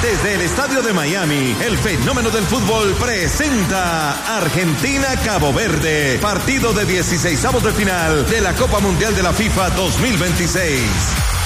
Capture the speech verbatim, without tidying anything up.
Desde el estadio de Miami, el fenómeno del fútbol presenta Argentina-Cabo Verde, partido de dieciseisavos de final de la Copa Mundial de la FIFA dos mil veintiséis.